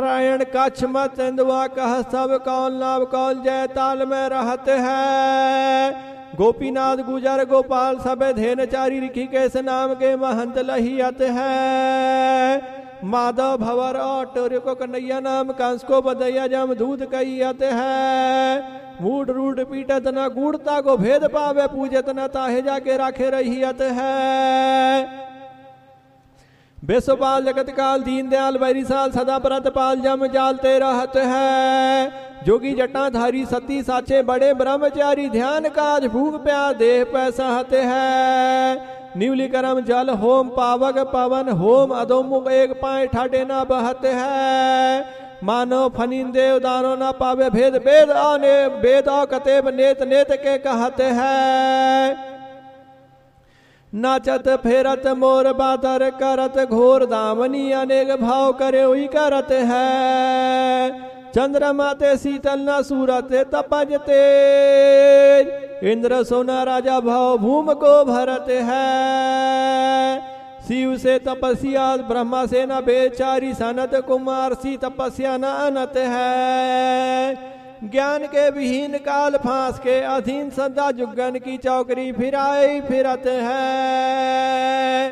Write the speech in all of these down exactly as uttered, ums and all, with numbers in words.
नारायण कच्छ मत इंदुआ कह सब कौल नाव कौल जय ताल में रहत है। गोपीनाथ गुजर गोपाल सबे धेन चारी रिखी कैस नाम के महंत लहियत है। माधव भवर और टोरे को कन्हैया नाम कंस को बदैया जम दूध कहियत है। मूड रूड पीटत न गूढ़ता को भेद पावे पूजत न ताहे जाके राखे रहियत है। बेसोपाल जगत काल दीन दयाल बैरी साल सदा परत पाल जम जालते रहत है। जोगी जटाधारी सती साचे बड़े ब्रह्मचारी ध्यान काज भूख प्यास देह पैसा है। निवली करम जल होम पावक पवन होम अधोमुख एक पाए ठाटे न बहत है। मानो फनीन देव दानो न पावे भेद भेद आने भेद कतेब नेत नेत के कहते हैं। नाचत फेरत मोर बादर करत घोर दामनी अनेक भाव करे हुई करत है। चंद्रमा ते शीतल न सूरत तपज तेज इंद्र सोना राजा भाव भूम को भरत है। शिव से तपस्या ब्रह्मा से न बेचारी सनत कुमार सी तपस्या न अनत है। ज्ञान के विहीन काल फांस के अधीन सदा जुगन की चौकरी फिराई फिरत है।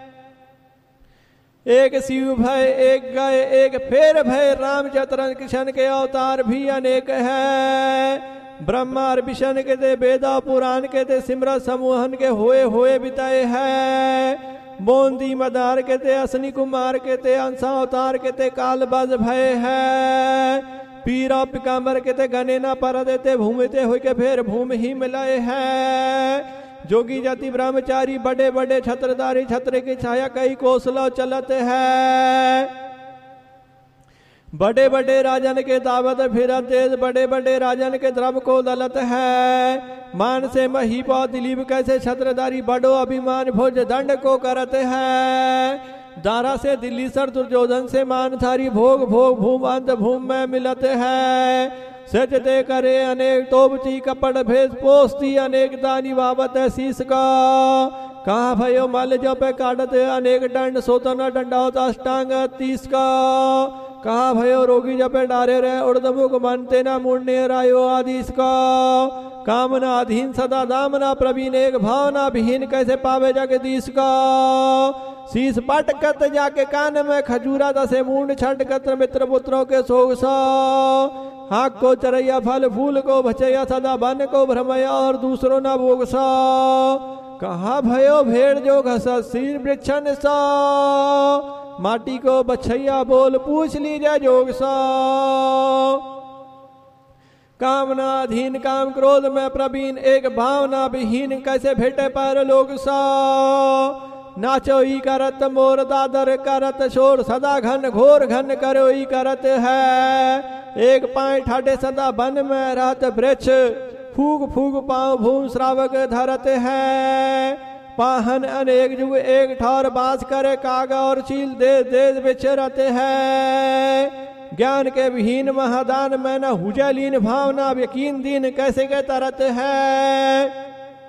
एक शिव भय एक गए एक फेर भय राम चतरन कृष्ण के अवतार भी अनेक है। ब्रह्मा विष्णु के दे वेदा पुराण के दे सिमरत समूहन के होए होए बिताए है। बोंदी मदार के ते असनी कुमार के ते अंसा अवतार के ते काल बज भय है। पीरा पिकाम्बर के ते गने ना पर देते भूमिते हो के फेर भूमि ही मिलाए है। जोगी जाति ब्रह्मचारी बड़े बड़े छत्रधारी छत्र की छाया कई कोसला चलत है। बड़े बड़े राजन के दावत फिरत तेज बड़े बड़े राजन के द्रव को दलत है। मान से महीपा दिलीप कैसे छत्रधारी बड़ो अभिमान भोज दंड को करत है। दारा से दिल्ली सर दुर्योधन से मानधारी भोग भोग भूम अंत भूम में मिलत है। सजते करे अनेक तोबती कपड़ भेद पोस्ती अनेक दानी बाबत शीश का। कहा भयो मल जप काटत अनेक दंड सोतन दंडावत अष्टांग तीस का। कहा भयो रोगी जपे डारे रहे उर्दमुख मनते न मुड़ने रायो आदिश का। कामना अधीन सदा दामना प्रवीण एक भावना विहीन कैसे पावे जगदीश का। शीश पटकत जाके कान में खजूरा दसे मूंड छटकत मित्र पुत्रों के सोग सा। हाक को चरैया फल फूल को भचैया सदा बन को भ्रमया और दूसरों न भोग सा। कहा भयो भेड़ जो घस सिर वृक्षण सा। माटी को बछैया बोल पूछ लीजिए जोग सा। कामना अधीन काम क्रोध में प्रवीण एक भावना विहीन कैसे भेटे पर लोग सा। नाचो ई करत मोर दादर करत शोर सदा घन घोर घन करो ई करत है। एक पाए ठाटे सदा बन में रहत वृक्ष फूक फूक पाँव भूम श्रावक धरत है। पाहन अनेक जुग एक ठौर बास करे कागा और चील दे देश विचरत है। ज्ञान के विहीन महादान में न हुजलीन भावना यकीन दीन कैसे के तरत है।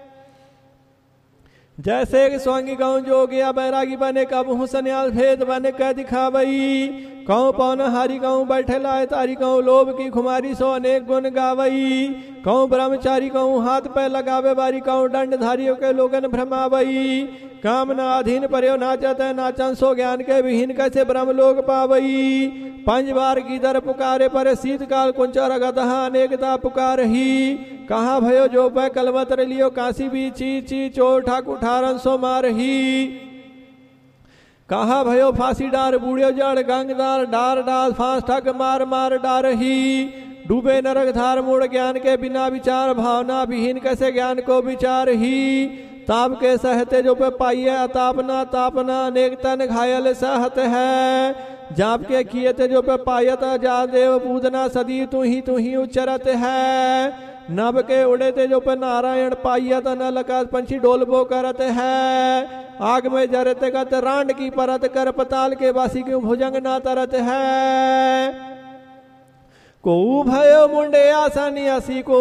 जैसे स्वांगी गाँव जो गया बैरागी बने कब हूँ सन्याल भेद बने कह दिखावई। कहूँ पौन हारी कहूँ बैठे लाए तारी कहूँ लोभ की खुमारी सो अनेक गुण गावई। कहूँ ब्रह्मचारी कहूँ हाथ पे लगावे बारी कहूँ दंड धारियों के लोगन भ्रमावई। कामना अधीन पर्यो नाचत है नाचन सो ज्ञान के विहीन कैसे ब्रह्म लोग पावई। पंज बार की दर पुकारे पर शीतकाल कुंचर गदहा अनेकता पुकार ही। कहा भयो जो पै कलमत लियो काशी भी ची ची चोर ठाकुर ठारन सो मार ही। कहा भयो फांसी डार बूढ़ियो जड़ गंगदार डार डाल फांस ठग मार मार डार ही। डूबे नरक धार मूड ज्ञान के बिना विचार भावना विहीन कैसे ज्ञान को विचार ही। ताप के सहते जो पे पाइये अतापना तापना अनेक तन घायल सहत है। जाप के किए थे जो पे पायत जा देव पूजना सदी तू ही तू ही उच्चरत है। नभ के उड़े थे जो पे नारायण पाइयत न लका पंछी डोलबो करत है। आग में जरते गत रांड की परत कर पताल के वासी क्यों भुजंग ना तरत है। को भयो मुंडे आसानी असी को